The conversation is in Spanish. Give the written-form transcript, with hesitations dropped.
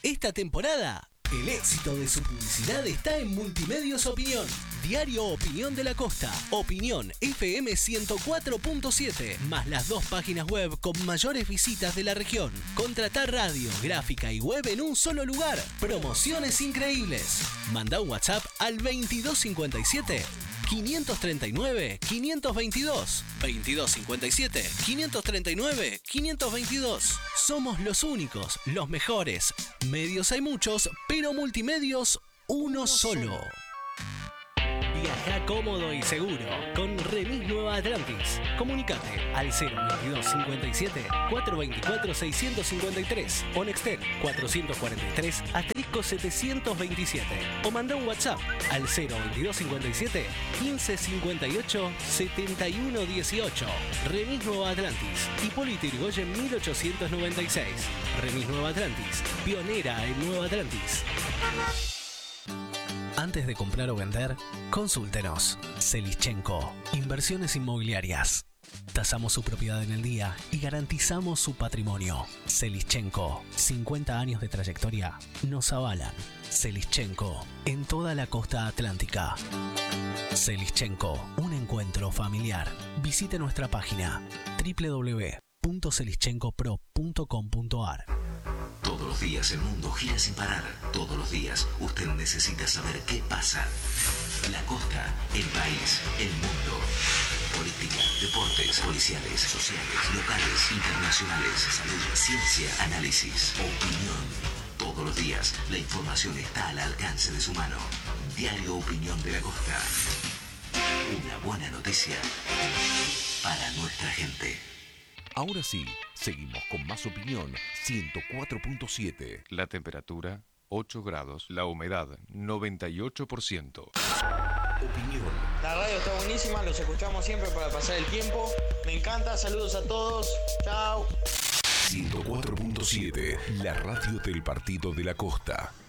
Esta temporada, el éxito de su publicidad está en Multimedios Opinión. Diario Opinión de la Costa, Opinión FM 104.7, más las 2 páginas web con mayores visitas de la región. Contratar radio, gráfica y web en un solo lugar. Promociones increíbles. Manda un WhatsApp al 2257 539 522. 2257 539 522. Somos los únicos, los mejores. Medios hay muchos, pero multimedios uno solo. Viaja cómodo y seguro con Remis Nueva Atlantis. Comunicate al 022 57 424 653 o Nextel 443 asterisco 727 o manda un WhatsApp al 022 57 15 58 71 18. Remis Nueva Atlantis, Hipólito Yrigoyen 1896. Remis Nueva Atlantis, pionera en Nueva Atlantis. Antes de comprar o vender, consúltenos. Selischenko, Inversiones Inmobiliarias. Tasamos su propiedad en el día y garantizamos su patrimonio. Selischenko, 50 años de trayectoria nos avalan. Selischenko, en toda la costa atlántica. Selischenko, un encuentro familiar. Visite nuestra página www.selischenkopro.com.ar. Todos los días el mundo gira sin parar. Todos los días usted necesita saber qué pasa. La costa, el país, el mundo. Política, deportes, policiales, sociales, locales, internacionales, salud, ciencia, análisis, opinión. Todos los días la información está al alcance de su mano. Diario Opinión de la Costa. Una buena noticia para nuestra gente. Ahora sí, seguimos con más Opinión 104.7. La temperatura 8 grados, la humedad 98%. Opinión. La radio está buenísima, los escuchamos siempre para pasar el tiempo. Me encanta, saludos a todos. Chao. 104.7, la radio del Partido de la Costa.